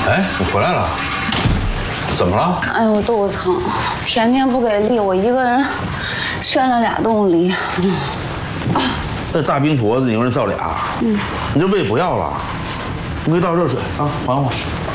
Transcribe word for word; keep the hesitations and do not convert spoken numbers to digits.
哎，你回来了？怎么了？ 哎呦，我肚子疼，天天不给力，我一个人悬了俩洞里。 这大冰坨子，你说人造俩，嗯，你这胃不要了，我给你倒热水啊，缓缓。